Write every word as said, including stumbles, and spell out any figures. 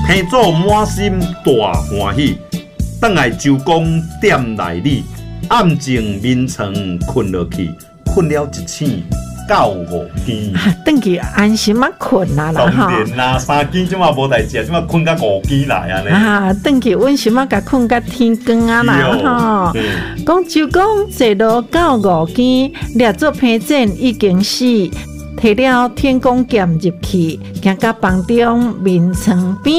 兄祖满心大欢喜，转来周公店内里，暗静眠床困落去，困了一醒到五更。 转去安心啊困啊啦哈。当然啦，三更即马无代志，即马困到五更来啊呢。 啊，转去温心啊，甲困到天光啊啦吼。讲周公坐落到五更，掠做批剪已经死。摕了天公剑入去，行到房中眠床边。